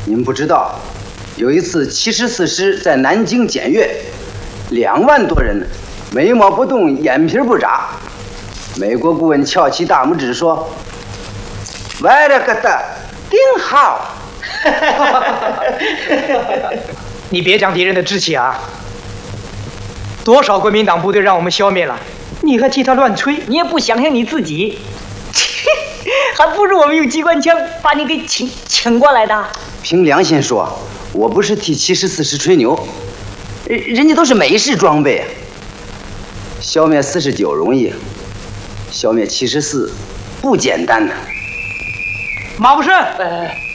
您不知道，有一次74师在南京检阅，2万多人，眉毛不动，眼皮不眨。美国顾问翘起大拇指说：“歪了个的，顶好。” 你别讲敌人的志气啊！多少国民党部队让我们消灭了，你还替他乱吹？ 你也不想想你自己，还不如我们用机关枪把你给请过来的。 凭良心说，我不是替74师吹牛，人家都是美式装备，消灭49容易，消灭74不简单呢。 马步胜，